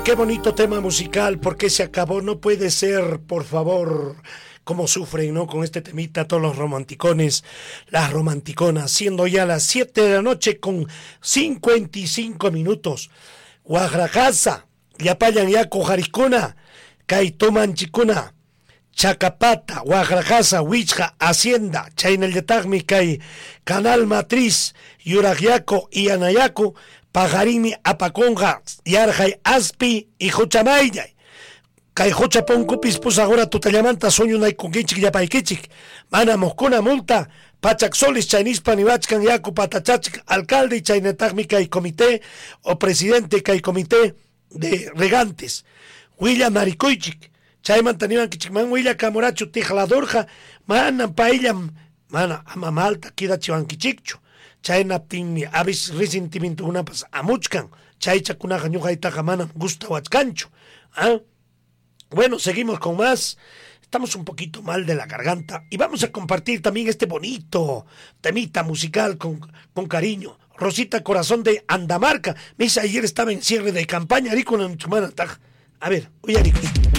Qué bonito tema musical, ¿por qué se acabó? No puede ser, por favor, cómo sufren, ¿no? Con este temita todos los romanticones, las romanticonas, siendo ya las 7 de la noche con 55 minutos. Guajarajasa, Yapayan Yaco Jaricuna, Kaitoman Chicuna, Chacapata, Guajarajasa, Huichja, Hacienda, Chaynel Kai, Canal Matriz, Yuragyaco y Anayaco, Pajarini Apaconga, Yarjay Aspi y Jochamayay. Kay Jochapon Cupis pus ahora tu talamanta soño nay kunkinchik yapaykichik. Mana moscona multa, Pachak Solis Chainispa Nibachkan Yaku Patachachik, alcalde y Chaynetagmi Kay comité o presidente Kay comité de regantes. William Maricoichik, Chayman Taniban Kichikman William Camoracho Tijladorja, Manan Paillam, Mana Amamalta Kida Chivankichikcho. Chaynaptin avis resentimiento una pas amuchkan chaycha kunaja ñuqaytaqa manam gustawachkanchu. Bueno, seguimos con más. Estamos un poquito mal de la garganta y vamos a compartir también este bonito temita musical con cariño. Rosita Corazón de Andamarca. Me dice ayer estaba en cierre de campaña, Rico, a ver, oye, Rico.